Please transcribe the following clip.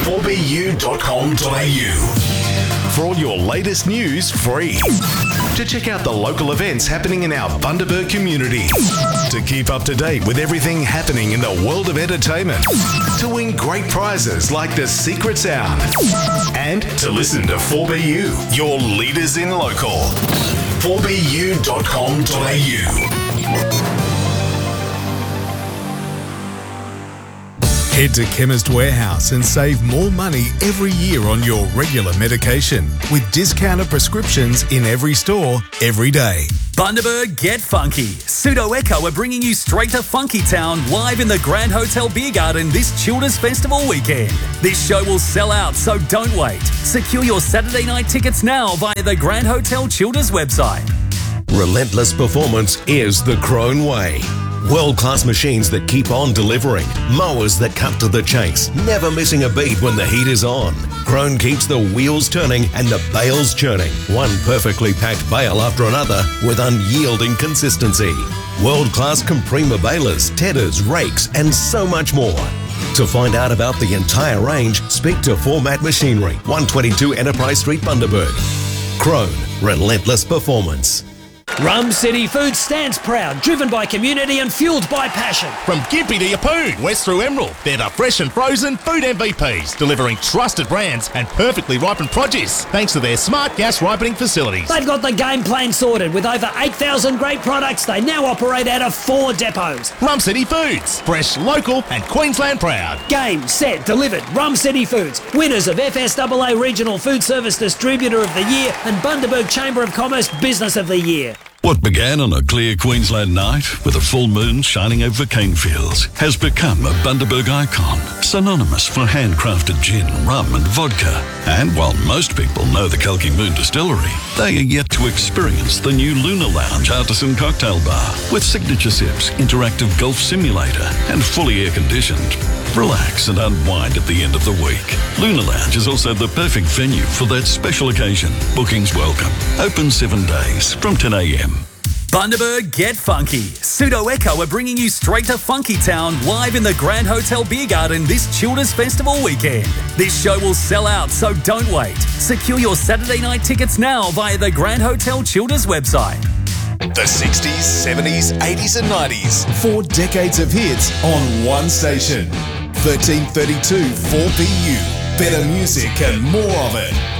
4bu.com.au for all your latest news free. To check out the local events happening in our Bundaberg community. To keep up to date with everything happening in the world of entertainment. To win great prizes like the Secret Sound. And to listen to 4BU, your leaders in local. 4bu.com.au. Head to Chemist Warehouse and save more money every year on your regular medication with discounted prescriptions in every store, every day. Bundaberg Get Funky. Pseudo Echo are bringing you straight to Funky Town live in the Grand Hotel Beer Garden this Childers Festival weekend. This show will sell out, so don't wait. Secure your Saturday night tickets now via the Grand Hotel Childers website. Relentless performance is the Crone way. World-class machines that keep on delivering. Mowers that cut to the chase, never missing a beat when the heat is on. Crone keeps the wheels turning and the bales churning. One perfectly packed bale after another with unyielding consistency. World-class Comprima balers, tedders, rakes and so much more. To find out about the entire range, speak to Format Machinery, 122 Enterprise Street, Bundaberg. Crone, relentless performance. Rum City Foods stands proud, driven by community and fueled by passion. From Gympie to Yeppoon, west through Emerald, they're the fresh and frozen food MVPs, delivering trusted brands and perfectly ripened produce, thanks to their smart gas ripening facilities. They've got the game plan sorted. With over 8,000 great products, they now operate out of 4 depots. Rum City Foods, fresh, local and Queensland proud. Game, set, delivered. Rum City Foods, winners of FSAA Regional Food Service Distributor of the Year and Bundaberg Chamber of Commerce Business of the Year. What began on a clear Queensland night with a full moon shining over cane fields has become a Bundaberg icon, synonymous for handcrafted gin, rum and vodka. And while most people know the Kalki Moon Distillery, they are yet to experience the new Lunar Lounge Artisan Cocktail Bar with signature sips, interactive golf simulator and fully air-conditioned. Relax and unwind at the end of the week. Lunar Lounge is also the perfect venue for that special occasion. Bookings welcome. Open 7 days from 10 a.m. Bundaberg Get Funky. Pseudo Echo are bringing you straight to Funky Town live in the Grand Hotel Beer Garden this Childers Festival weekend. This show will sell out, so don't wait. Secure your Saturday night tickets now via the Grand Hotel Childers website. The 60s, 70s, 80s and 90s. 4 decades of hits on one station. 1332 4BU. Better music and more of it.